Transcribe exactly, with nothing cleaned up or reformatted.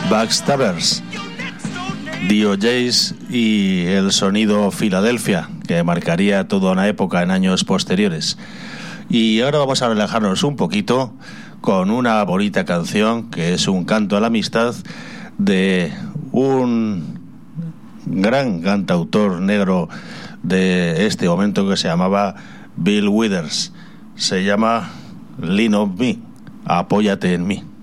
Backstabbers, D O Js y el sonido Filadelfia, que marcaría toda una época en años posteriores. Y ahora vamos a relajarnos un poquito con una bonita canción que es un canto a la amistad de un gran cantautor negro de este momento que se llamaba Bill Withers. Se llama Lean on Me, apóyate en mí.